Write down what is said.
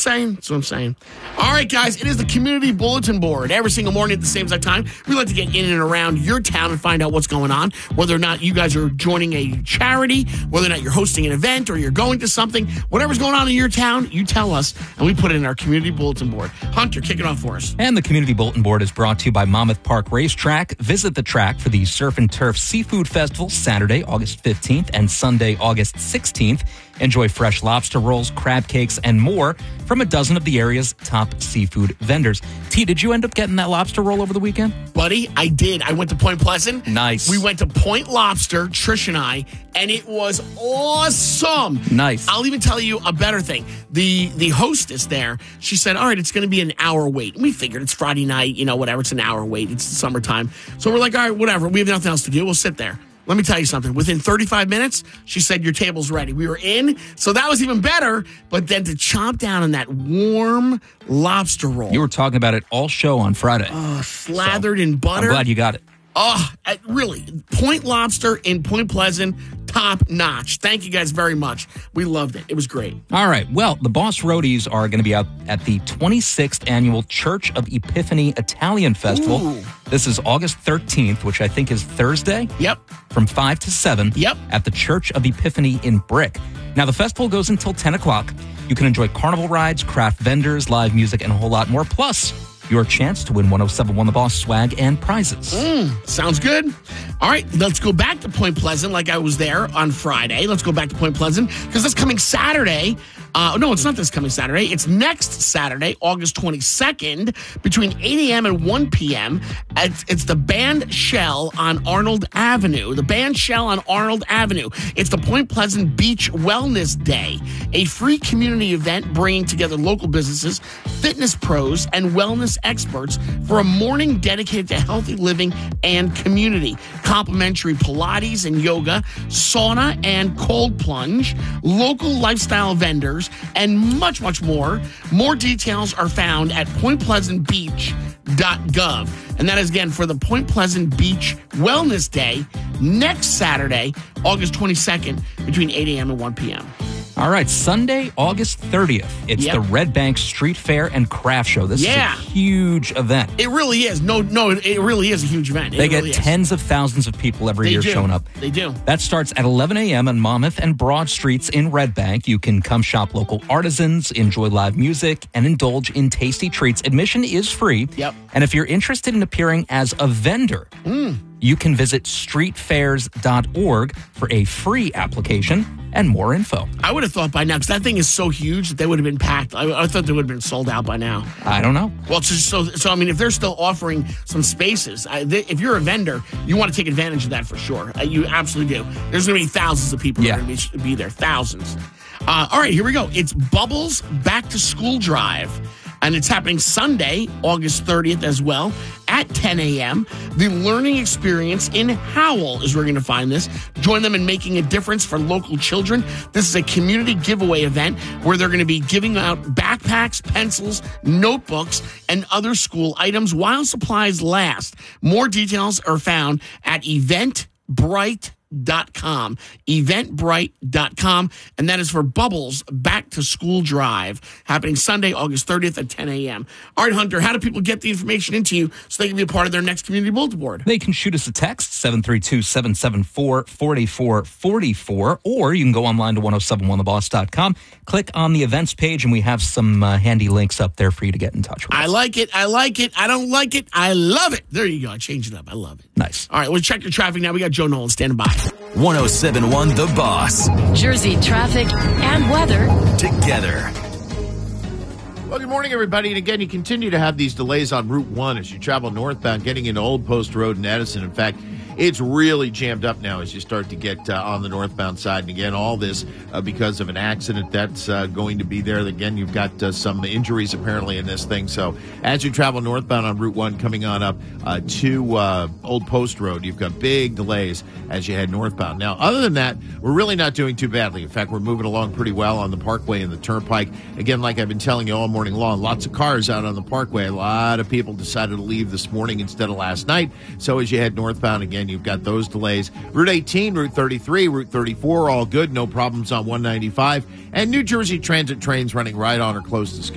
saying. That's what I'm saying. All right, guys, it is the Community Bulletin Board. Every single morning at the same exact time, we like to get in and around your town and find out what's going on, whether or not you guys are joining a charity, whether or not you're hosting an event or you're going to something. Whatever's going on in your town, you tell us, and we put it in our Community Bulletin Board. Hunter, kick it off for us. And the Community Bulletin Board is brought to you by Monmouth Park Racetrack. Visit the track for the Surf and Turf Seafood Festival Saturday, August 15th and Sunday, August 16th. Enjoy fresh lobster rolls, crab cakes, and more from a dozen of the area's top seafood vendors. T, did you end up getting that lobster roll over the weekend? Buddy, I did. I went to Point Pleasant. Nice. We went to Point Lobster, Trish and I, and it was awesome. Nice. I'll even tell you a better thing. The hostess there, she said, all right, it's going to be an hour wait. And we figured it's Friday night, whatever. It's an hour wait. It's summertime. So we're like, all right, whatever. We have nothing else to do. We'll sit there. Let me tell you something. Within 35 minutes, she said, your table's ready. We were in, so that was even better. But then to chomp down on that warm lobster roll. You were talking about it all show on Friday. Slathered in butter. I'm glad you got it. Oh, really. Point Lobster in Point Pleasant, top notch. Thank you guys very much. We loved it. It was great. All right. Well, the Boss Roadies are going to be out at the 26th Annual Church of Epiphany Italian Festival. Ooh. This is August 13th, which I think is Thursday. Yep. From 5 to 7. Yep. At the Church of Epiphany in Brick. Now, the festival goes until 10 o'clock. You can enjoy carnival rides, craft vendors, live music, and a whole lot more. Plus, your chance to win 1071 The Boss swag and prizes. Sounds good. All right, let's go back to Point Pleasant like I was there on Friday. Let's go back to Point Pleasant because that's coming Saturday. No, it's not this coming Saturday. It's next Saturday, August 22nd, between 8 a.m. and 1 p.m. It's the Band Shell on Arnold Avenue. The Band Shell on Arnold Avenue. It's the Point Pleasant Beach Wellness Day, a free community event bringing together local businesses, fitness pros, and wellness experts for a morning dedicated to healthy living and community. Complimentary Pilates and yoga, sauna and cold plunge, local lifestyle vendors, and much, much more. More details are found at pointpleasantbeach.gov. And that is, again, for the Point Pleasant Beach Wellness Day next Saturday, August 22nd, between 8 a.m. and 1 p.m. All right, Sunday, August 30th. It's the Red Bank Street Fair and Craft Show. This is a huge event. It really is. No, it really is a huge event. They get tens of thousands of people every year showing up. They do. That starts at 11 a.m. on Monmouth and Broad Streets in Red Bank. You can come shop local artisans, enjoy live music, and indulge in tasty treats. Admission is free. Yep. And if you're interested in appearing as a vendor, you can visit streetfairs.org for a free application and more info. I would have thought by now, because that thing is so huge that they would have been packed. I thought they would have been sold out by now. I don't know. Well, so I mean, if they're still offering some spaces, if you're a vendor, you want to take advantage of that for sure. You absolutely do. There's going to be thousands of people that are going to be there. Thousands. All right, here we go. It's Bubbles Back to School Drive. And it's happening Sunday, August 30th as well, at 10 a.m. The Learning Experience in Howell is where you're going to find this. Join them in making a difference for local children. This is a community giveaway event where they're going to be giving out backpacks, pencils, notebooks, and other school items while supplies last. More details are found at eventbrite.com. Eventbrite.com, and that is for Bubbles Back to School Drive, happening Sunday, August 30th at 10 a.m. All right, Hunter, how do people get the information into you so they can be a part of their next community bulletin board? They can shoot us a text, 732-774-4444, or you can go online to 1071theboss.com, click on the events page, and we have some handy links up there for you to get in touch with us. I like it. I like it. I don't like it. I love it. There you go. I changed it up. I love it. Nice. All right, let's check your traffic now. We got Joe Nolan standing by. 1071 The Boss. Jersey traffic and weather together. Well, good morning, everybody. And again, you continue to have these delays on Route 1 as you travel northbound, getting into Old Post Road in Edison. In fact, it's really jammed up now as you start to get on the northbound side. And again, all this because of an accident that's going to be there. Again, you've got some injuries apparently in this thing. So as you travel northbound on Route 1 coming on up to Old Post Road, you've got big delays as you head northbound. Now, other than that, we're really not doing too badly. In fact, we're moving along pretty well on the Parkway and the Turnpike. Again, like I've been telling you all morning long, lots of cars out on the Parkway. A lot of people decided to leave this morning instead of last night. So as you head northbound, again, you've got those delays. Route 18, Route 33, Route 34, all good. No problems on 195. And New Jersey Transit trains running right on or close to schedule.